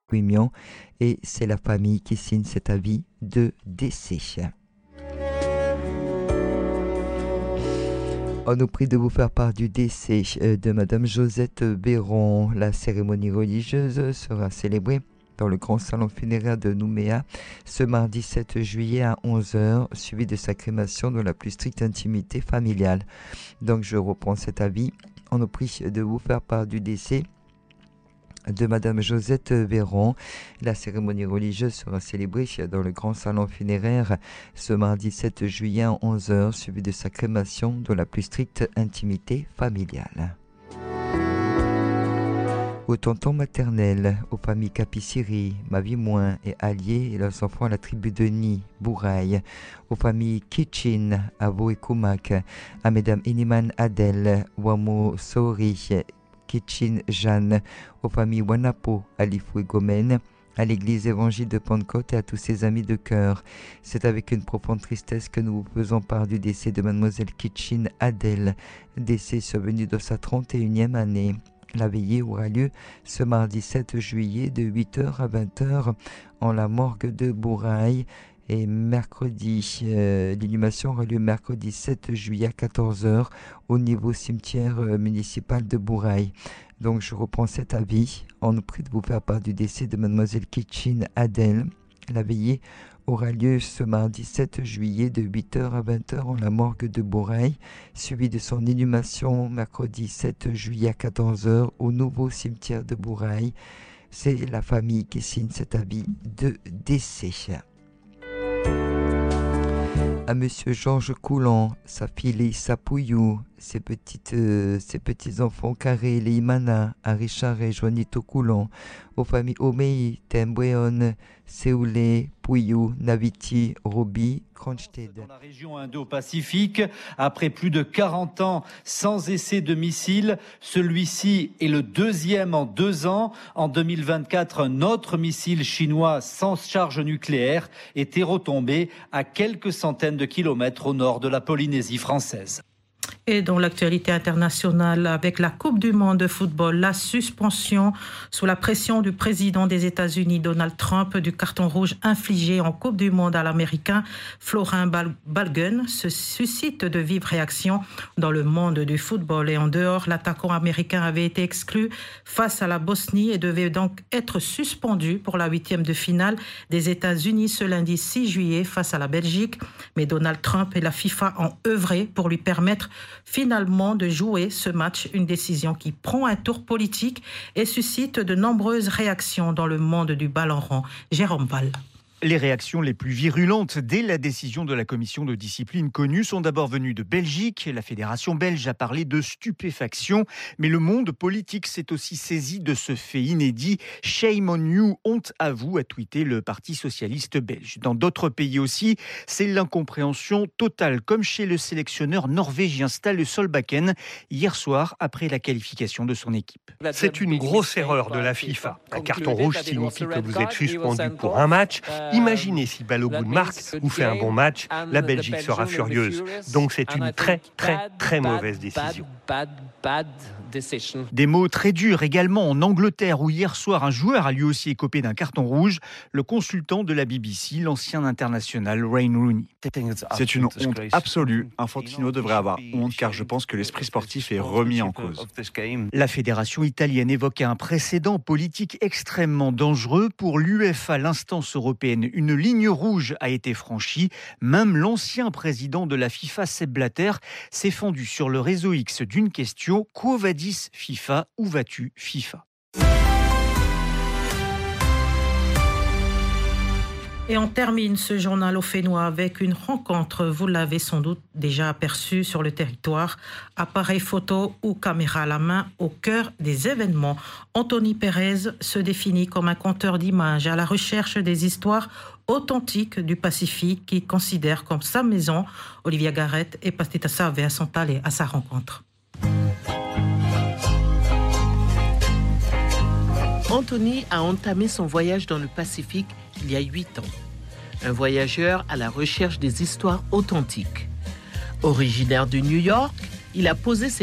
Guimion et c'est la famille qui signe cet avis de décès. On nous prie de vous faire part du décès de Madame Josette Béron. La cérémonie religieuse sera célébrée dans le grand salon funéraire de Nouméa ce mardi 7 juillet à 11h, suivi de sa crémation dans la plus stricte intimité familiale. Donc je reprends cet avis. On nous prie de vous faire part du décès de Madame Josette Béron. La cérémonie religieuse sera célébrée dans le grand salon funéraire ce mardi 7 juillet à 11h, suivi de sa crémation dans la plus stricte intimité familiale. Aux tontons maternels, aux familles Capiciri, Mavimoin et Allier et leurs enfants à la tribu de Ni, Bouraille, aux familles Kitchin, Avo et Koumak, à Mesdames Iniman Adel, Wamo Sori, Kitchin Jeanne, aux familles Wanapo, Alifou et Gomen, à l'église évangile de Pentecôte et à tous ses amis de cœur. C'est avec une profonde tristesse que nous vous faisons part du décès de Mademoiselle Kitchin Adel, décès survenu dans sa 31e année. La veillée aura lieu ce mardi 7 juillet de 8h à 20h en la morgue de Bouraille. Et mercredi, l'inhumation aura lieu mercredi 7 juillet à 14h au niveau cimetière municipal de Bouraille. Donc je reprends cet avis. On nous prie de vous faire part du décès de Mademoiselle Kitchin Adel. La veillée aura lieu ce mardi 7 juillet de 8h à 20h en la morgue de Bouraille, suivi de son inhumation mercredi 7 juillet à 14h au nouveau cimetière de Bouraille. C'est la famille qui signe cet avis de décès. À Monsieur Georges Coulon, sa fille Lisa Pouillou, ses petits-enfants Carré, Leimana, à Richard et Joanito Coulon, aux familles Omei, Tembweon, Séoulé, Pouillou, Naviti, Roby, Kronstedt. Dans la région Indo-Pacifique, après plus de 40 ans sans essai de missile, celui-ci est le deuxième en 2 ans. En 2024, un autre missile chinois sans charge nucléaire était retombé à quelques centaines de kilomètres au nord de la Polynésie française. Et dans l'actualité internationale, avec la Coupe du monde de football, la suspension sous la pression du président des États-Unis, Donald Trump, du carton rouge infligé en Coupe du monde à l'Américain Florin Balgen se suscite de vives réactions dans le monde du football. Et en dehors, l'attaquant américain avait été exclu face à la Bosnie et devait donc être suspendu pour la 8e de finale des États-Unis ce lundi 6 juillet face à la Belgique. Mais Donald Trump et la FIFA ont œuvré pour lui permettre finalement de jouer ce match, une décision qui prend un tour politique et suscite de nombreuses réactions dans le monde du ballon rond. Jérôme Val. Les réactions les plus virulentes dès la décision de la commission de discipline connue sont d'abord venues de Belgique. La fédération belge a parlé de stupéfaction, mais le monde politique s'est aussi saisi de ce fait inédit. Shame on you, honte à vous, a tweeté le Parti socialiste belge. Dans d'autres pays aussi, c'est l'incompréhension totale, comme chez le sélectionneur norvégien Ståle Solbakken hier soir après la qualification de son équipe. C'est une grosse erreur de la FIFA. Un carton rouge signifie que vous êtes suspendu pour un match. Imaginez si balle au bout de marque ou fait un bon match, la Belgique sera furieuse. Donc c'est une très très mauvaise décision. Des mots très durs également en Angleterre où hier soir un joueur a lui aussi écopé d'un carton rouge, le consultant de la BBC, l'ancien international Wayne Rooney. C'est une honte absolue. Infantino devrait avoir honte car je pense que l'esprit sportif est remis en cause. La fédération italienne évoque un précédent politique extrêmement dangereux. Pour l'UEFA, l'instance européenne, une ligne rouge a été franchie. Même l'ancien président de la FIFA, Sepp Blatter, s'est fendu sur le réseau X d'une question: Quo vadis FIFA, où vas-tu FIFA? Et on termine ce journal au Fénois avec une rencontre, vous l'avez sans doute déjà aperçue sur le territoire, appareil photo ou caméra à la main au cœur des événements. Anthony Pérez se définit comme un conteur d'images à la recherche des histoires authentiques du Pacifique qu'il considère comme sa maison. Olivia Garrett et Pastita Savea sont allés à sa rencontre. Anthony a entamé son voyage dans le Pacifique il y a 8 ans. Un voyageur à la recherche des histoires authentiques. Originaire de New York, il a posé ses